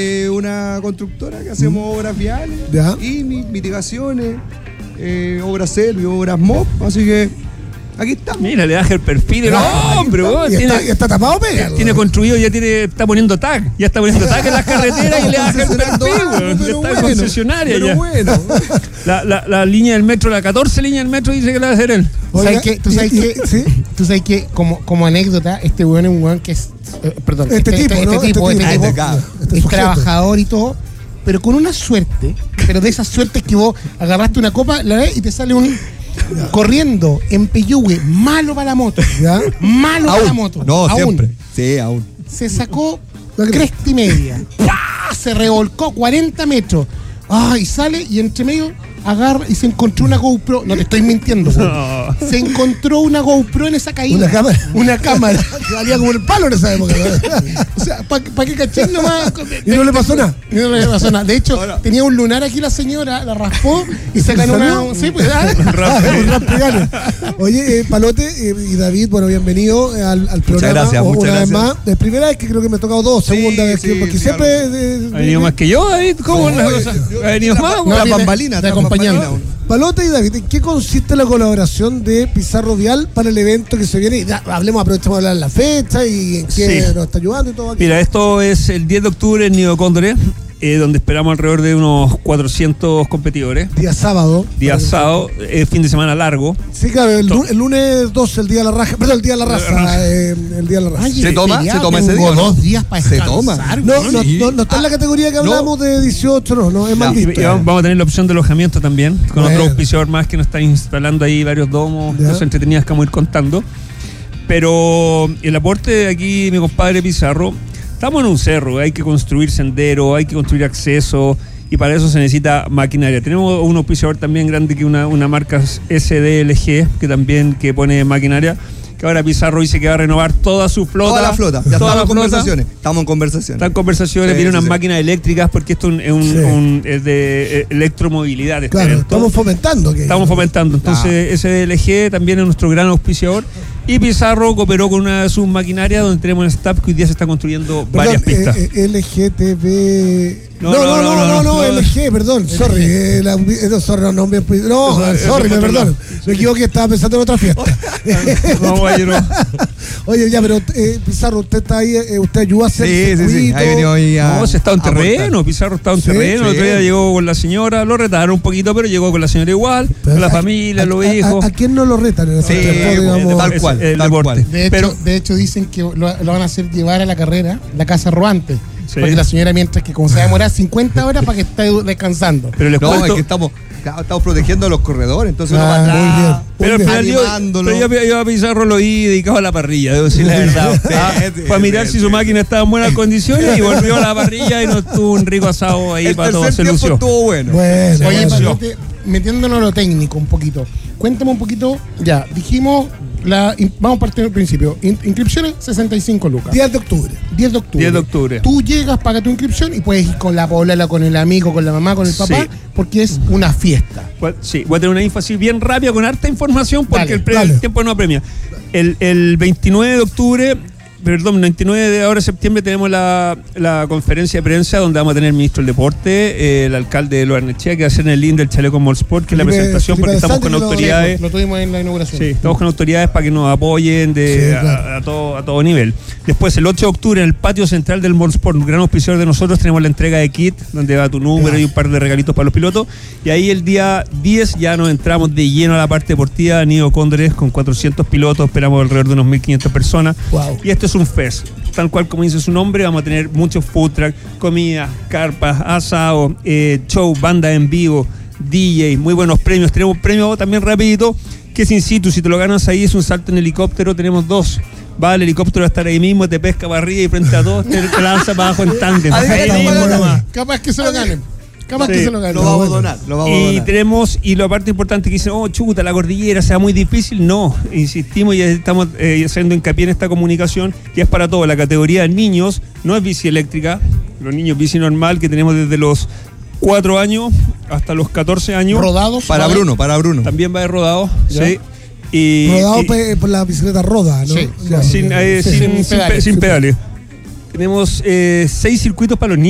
Una constructora que hacemos obras viales y mitigaciones, obras selvi, obras MOP, así que aquí estamos. Mira, le baja el perfil del hombre, está tapado, pega. Tiene construido, está poniendo tag. Ya está poniendo tag en las carreteras y le baja el perfil, está concesionaria ya. Bueno. La línea del metro, la 14 línea del metro dice que la va a hacer él. ¿Tú sabes que como anécdota, este weón es un weón que es este tipo es trabajador y todo, pero con una suerte, pero de esas suertes que vos agarraste una copa, la ves y te sale un corriendo en Peyúgue, malo para la moto, malo para la moto. No, aún. Siempre. Sí, aún. Se sacó cresta y media, se revolcó 40 metros, y sale y entre medio agarra y se encontró una GoPro. No te estoy mintiendo, no. Se encontró una GoPro en esa caída. Una cámara. Que valía como el palo en esa época. O sea, ¿para qué caché nomás? Y no le pasó nada. No le pasó nada. De hecho, tenía un lunar aquí la señora, la raspó y se ganó una. Sí, pues un raspigano. Oye, Palote y David, bueno, bienvenido al programa. Muchas gracias, una vez más. Es primera vez que creo que me ha tocado dos, segunda vez que. Porque siempre. ¿Ha venido más que yo, David? ¿Cómo es la cosa? ¿Ha venido más? Una bambalina. Palote y David, ¿en qué consiste la colaboración de Pizarro Vial para el evento que se viene? Aprovechemos de hablar de la fecha y en qué nos está ayudando y todo aquí. Mira, esto es el 10 de octubre en Nido Cóndores, donde esperamos alrededor de unos 400 competidores. Día sábado, fin de semana largo. Sí, claro, el lunes 12, el día de la raja. Perdón, el día de la raza. El día de la raza. ¿Se toma ese día? 2 días para descansar. No está en la categoría que hablamos de 18, no, es más visto. Vamos a tener la opción de alojamiento también, con otro auspiciador más que nos está instalando ahí varios domos, cosas entretenidas que vamos a ir contando. Pero el aporte de aquí, mi compadre Pizarro, estamos en un cerro, hay que construir sendero, hay que construir acceso y para eso se necesita maquinaria. Tenemos un auspiciador también grande que una marca SDLG que pone maquinaria, que ahora Pizarro dice que va a renovar toda su flota. Toda la flota. Ya estamos en conversaciones. Están en conversaciones, vienen unas máquinas eléctricas porque esto es de electromovilidad. Claro, estamos fomentando. Entonces SDLG también es nuestro gran auspiciador. Y Pizarro cooperó con una de sus maquinarias donde tenemos un staff que hoy día se está construyendo varias pistas. LGTB. No, LG, perdón. Sorry, perdón. Me equivoqué, estaba pensando en otra fiesta. Oye, ya, pero Pizarro, usted está ahí, usted ayuda a hacer circuito. Sí, ahí venido hoy a. No, se está en terreno, Pizarro está en terreno. El otro día llegó con la señora, lo retaron un poquito, pero llegó con la señora igual, con la familia, los hijos. ¿A quién no lo retan en ese tal cual. El deporte. De hecho, dicen que lo van a hacer llevar a la carrera, la casa rodante. Sí. Porque la señora, mientras que como se va a demorar 50 horas para que esté descansando. Pero es que estamos protegiendo a los corredores, entonces uno va atrás. Pero yo a Pizarro lo vi dedicado a la parrilla, debo decir la verdad. Para mirar si su máquina estaba en buenas condiciones y volvió a la parrilla y nos tuvo un rico asado ahí para todo. Se lució. Estuvo bueno. Oye, Palote, metiéndonos a lo técnico un poquito, cuéntame un poquito, ya, dijimos, vamos a partir del principio, inscripciones 65 lucas. 10 de octubre. 10 de octubre. Tú llegas, pagas tu inscripción y puedes ir con la polola, con el amigo, con la mamá, con el papá, porque es una fiesta. Sí, voy a tener una énfasis bien rápida con harta información porque el tiempo no apremia. El 29 de octubre... Perdón, el 29 de ahora de septiembre tenemos la conferencia de prensa donde vamos a tener el ministro del deporte, el alcalde de Loarnechea, que va a hacer en el link del Chaleco Molsport, que es la presentación, porque estamos con autoridades. Lo tuvimos en la inauguración. Sí, estamos con autoridades para que nos apoyen a todo nivel. Después, el 8 de octubre, en el patio central del Molsport, un gran auspiciador de nosotros, tenemos la entrega de kit, donde va tu número y un par de regalitos para los pilotos. Y ahí el día 10 ya nos entramos de lleno a la parte deportiva, Nido Cóndores, con 400 pilotos, esperamos alrededor de unos 1.500 personas. Wow. Y esto es un fest, tal cual como dice su nombre, vamos a tener muchos food truck, comida, carpas, asado, show, banda en vivo, DJ, muy buenos premios. Tenemos un premio también rapidito, que es in situ, si te lo ganas ahí es un salto en helicóptero, tenemos 2. Va el helicóptero a estar ahí mismo, te pesca para arriba y frente a todos te lanza para abajo en tándem. Capaz que se lo ganen. Lo vamos a donar. Y la parte importante que dicen, chuta, la cordillera sea muy difícil. No, insistimos y estamos haciendo hincapié en esta comunicación, que es para todo. La categoría de niños no es bici eléctrica, los niños bici normal que tenemos desde los 4 años hasta los 14 años. Rodados. Para Bruno. También va de rodado, sí. Rodado por la bicicleta roda, ¿no? Sí, sin pedales. Tenemos 6 circuitos para los niños.